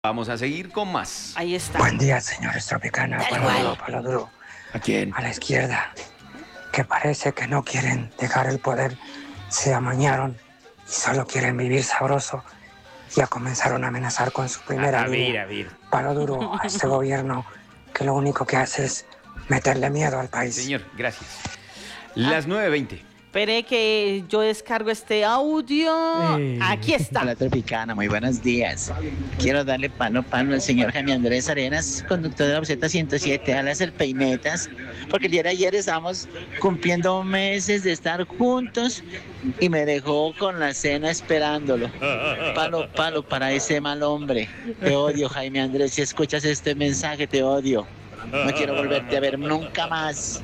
Vamos a seguir con más. Ahí está. Buen día, señores Tropicana. Palo duro. ¿A quién? A la izquierda, que parece que no quieren dejar el poder, se amañaron y solo quieren vivir sabroso. Ya comenzaron a amenazar con su primera línea. Palo duro a este gobierno que lo único que hace es meterle miedo al país. Señor, gracias. Las 9:20. Espere que yo descargo este audio. Aquí está. Hola Tropicana, muy buenos días. Quiero darle palo al señor Jaime Andrés Arenas, conductor de la buseta 107, alas el Peinetas, porque el día de ayer estábamos cumpliendo meses de estar juntos y me dejó con la cena esperándolo. Palo para ese mal hombre. Te odio, Jaime Andrés, si escuchas este mensaje, te odio. No quiero volverte a ver nunca más.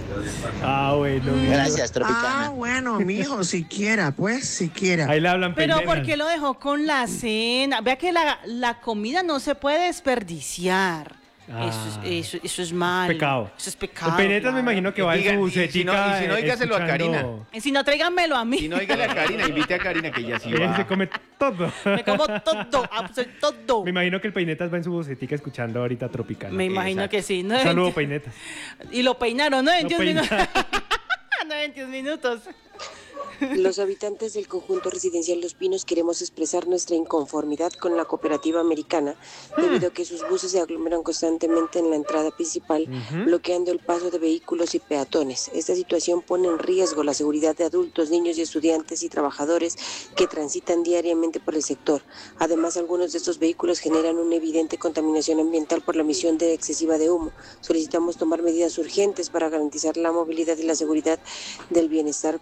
Bueno. Gracias, Tropicana. Bueno, mijo, siquiera. Ahí le hablan Pero pendejas. ¿por qué lo dejó con la cena? Vea que la comida no se puede desperdiciar. Eso es mal. Pecado. Eso es pecado. El Peinetas me imagino que va en su bucetica. Si no, dígaselo a Karina. Y si no, tráiganmelo a mí. Si no, dígale a Karina, invite a Karina que ella sí va. Ella se come todo. Me como todo, todo. Me imagino que el Peinetas va en su bucetica escuchando ahorita Tropicana. Me imagino que sí. Un saludo, Peinetas. Y lo peinaron, ¿no? En 21 minutos. peinaron. No, en 21 minutos. Los habitantes del conjunto residencial Los Pinos queremos expresar nuestra inconformidad con la cooperativa americana debido a que sus buses se aglomeran constantemente en la entrada principal, bloqueando el paso de vehículos y peatones. Esta situación pone en riesgo la seguridad de adultos, niños y estudiantes y trabajadores que transitan diariamente por el sector. Además, algunos de estos vehículos generan una evidente contaminación ambiental por la emisión excesiva de humo. Solicitamos tomar medidas urgentes para garantizar la movilidad y la seguridad del bienestar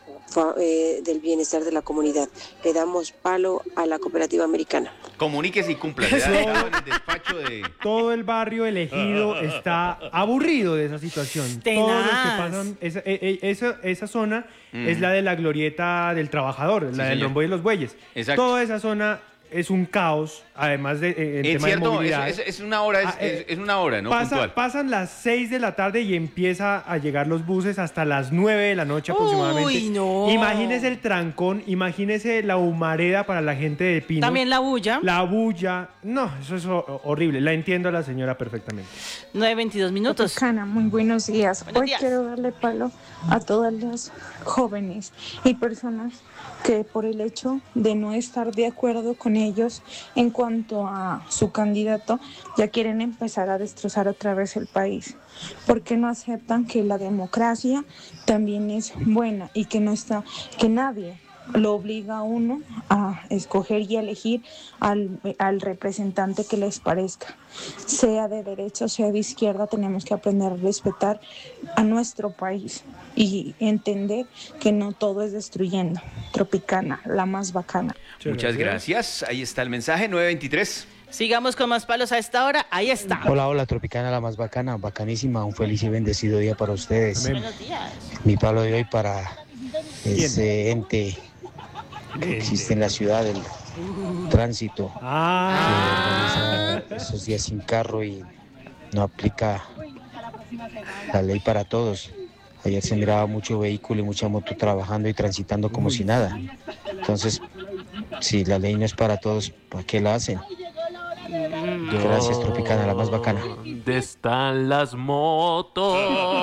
de la comunidad. Le damos palo a la cooperativa americana. Comuníquese y cumpla. Le da en el despacho de... Todo el barrio elegido está aburrido de esa situación. Tenaz. Todos los que pasan, esa zona es la de la glorieta del trabajador, la del señor. Rombo y los Bueyes. Exacto. Toda esa zona es un caos, además de en Es tema de cierto, movilidad. es una hora, es una hora, ¿no? Puntual. Pasan las 6 de la tarde y empieza a llegar los buses hasta las 9 de la noche aproximadamente. Uy, no. Imagínese el trancón, imagínese la humareda para la gente de Pinos. También la bulla. La bulla. No, eso es horrible. La entiendo a la señora perfectamente. 9:22 minutos. Tropicana, muy buenos días. Buenos Hoy días. quiero darle palo a todas las jóvenes y personas que por el hecho de no estar de acuerdo con ellos en cuanto a su candidato, ya quieren empezar a destrozar otra vez el país. ¿Por qué no aceptan que la democracia también es buena y que nadie lo obliga a uno a escoger y a elegir al representante que les parezca? Sea de derecha o sea de izquierda, tenemos que aprender a respetar a nuestro país y entender que no todo es destruyendo. Tropicana, la más bacana. Muchas gracias. Ahí está el mensaje, 9:23. Sigamos con más palos a esta hora. Ahí está. Hola, Tropicana, la más bacana, bacanísima. Un feliz y bendecido día para ustedes. Amén. Buenos días. Mi palo de hoy para ese ente que existe en la ciudad, el tránsito, que organiza esos días sin carro y no aplica la ley para todos. Ayer se miraba mucho vehículo y mucha moto trabajando y transitando como si nada. Entonces, si la ley no es para todos, ¿para qué la hacen? Gracias, Tropicana, la más bacana. ¿Dónde están las motos?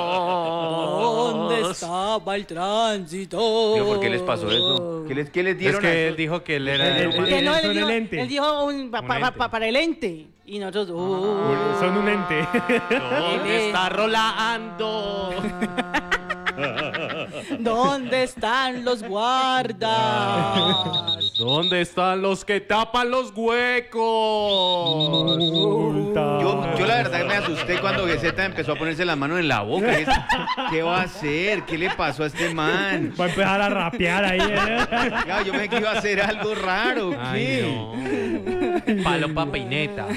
¿Dónde estaba el tránsito? Digo, ¿por qué les pasó eso? ¿Qué les dieron? Es que a él esos? dijo que él era Que no, Son el ente. él dijo para el ente. Y nosotros... Son un ente. ¿Dónde está Rolando? ¿Dónde están los guardas? ¿Dónde están los que tapan los huecos? Yo la verdad me asusté cuando Geseta empezó a ponerse las manos en la boca. ¿Qué va a hacer? ¿Qué le pasó a este man? Va a empezar a rapear ahí. Ya, yo pensé que iba a hacer algo raro. ¿Qué? Ay, no. Palo pa' peineta.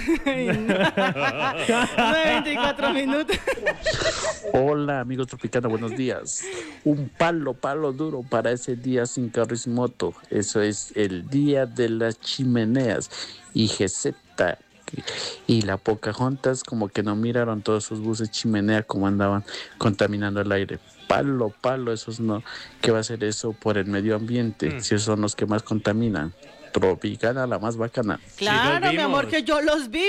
9:24 minutos. Hola amigos Tropicana, buenos días. Un palo duro para ese día sin carro y sin moto. Eso es el día de las chimeneas. Y Geseta y la Pocahontas como que no miraron todos esos buses chimenea como andaban contaminando el aire. Palo, esos no. ¿Qué va a hacer eso por el medio ambiente? Si esos son los que más contaminan. Tropicana, la más bacana. Claro, mi amor, que yo los vi.